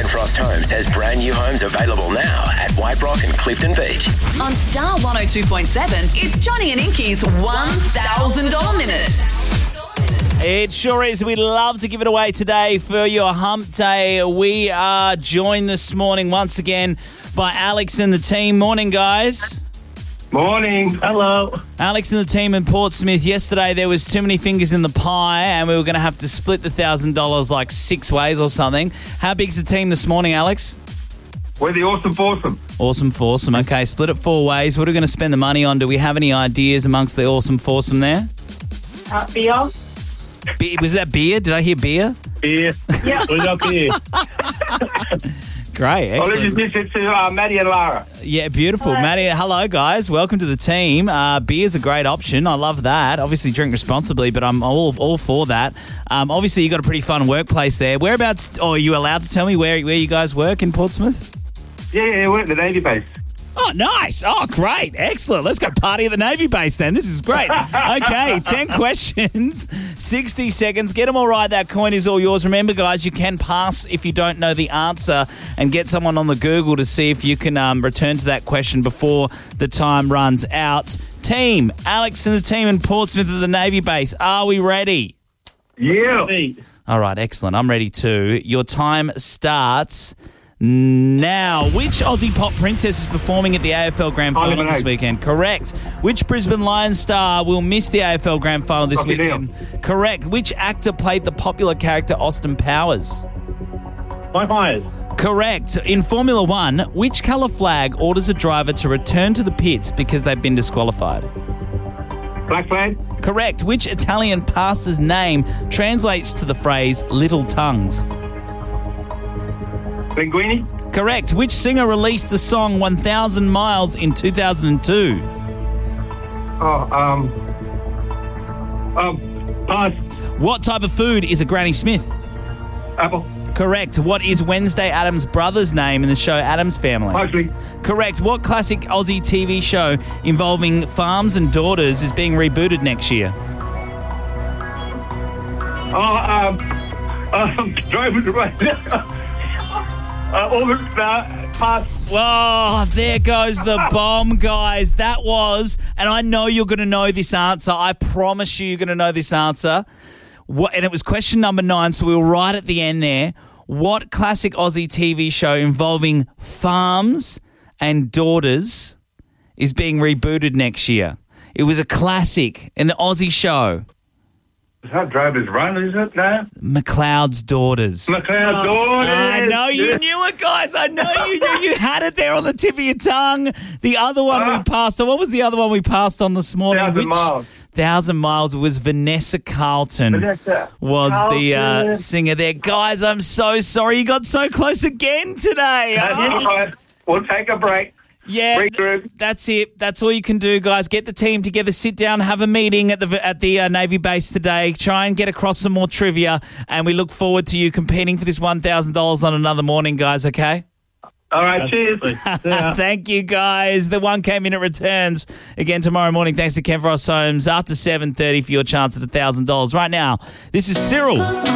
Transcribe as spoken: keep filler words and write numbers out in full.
Frost Homes has brand new homes available now at White Rock and Clifton Beach. On Star one oh two point seven, it's Johnny and Inky's one thousand dollars Minute. It sure is. We'd love to give it away today for your hump day. We are joined this morning once again by Alex and the team. Morning, guys. Morning. Hello. Alex and the team in Portsmouth. Yesterday there was too many fingers in the pie and we were going to have to split the one thousand dollars like six ways or something. How big's the team this morning, Alex? We're the Awesome Foursome. Awesome Foursome. Okay, split it four ways. What are we going to spend the money on? Do we have any ideas amongst the Awesome Foursome there? Uh, beer. Be- was that beer? Did I hear beer? Beer. Yeah. We got beer. Great. I'll Excellent. introduce you to uh, Maddie and Lara. Yeah, beautiful. Hello. Maddie, hello, guys. Welcome to the team. Uh, beer's a great option. I love that. Obviously, drink responsibly, but I'm all all for that. Um, obviously, you got a pretty fun workplace there. Whereabouts, or are you allowed to tell me where, where you guys work in Portsmouth? Yeah, yeah, we're at the Navy base. Oh, nice. Oh, great. Excellent. Let's go party at the Navy base then. This is great. Okay, ten questions, sixty seconds. Get them all right. That coin is all yours. Remember, guys, you can pass if you don't know the answer and get someone on the Google to see if you can um, return to that question before the time runs out. Team, Alex and the team in Portsmouth at the Navy base. Are we ready? Yeah. All right, excellent. I'm ready too. Your time starts now. Which Aussie pop princess is performing at the A F L Grand Final this weekend? Correct. Which Brisbane Lions star will miss the A F L Grand Final this Rocky weekend? Neal. Correct. Which actor played the popular character Austin Powers? Mike Myers. Correct. In Formula One, which colour flag orders a driver to return to the pits because they've been disqualified? Black flag. Correct. Which Italian pastor's name translates to the phrase little tongues? Linguini. Correct. Which singer released the song one thousand miles in two thousand two? Oh, um... Um, pass. What type of food is a Granny Smith? Apple. Correct. What is Wednesday Addams' brother's name in the show Addams Family? Huxley. Correct. What classic Aussie T V show involving farms and daughters is being rebooted next year? Oh, um... Um, driving to right. Uh, August, uh, pass. Whoa, there goes the bomb, guys. That was, and I know you're going to know this answer. I promise you you're going to know this answer. What, and it was question number nine, so we were right at the end there. What classic Aussie T V show involving farms and daughters is being rebooted next year? It was a classic, an Aussie show. Is that Driver's Run, is it now? McLeod's Daughters. McLeod Daughters. I know you knew it, guys. I know you knew. You had it there on the tip of your tongue. The other one Ah. we passed on. What was the other one we passed on this morning? Thousand Which- Miles. Thousand Miles was Vanessa Carlton. Vanessa was the uh, Carlton. singer there. Guys, I'm so sorry. You got so close again today. That's Oh. right. We'll take a break. Yeah, Regroup. that's it. That's all you can do, guys. Get the team together, sit down, have a meeting at the at the uh, Navy base today. Try and get across some more trivia, and we look forward to you competing for this one thousand dollars on another morning, guys, okay? All right, cheers. Thank you, guys. The one came in at returns again tomorrow morning. Thanks to Ken Frost Homes after seven thirty for your chance at one thousand dollars. Right now, this is Cyril.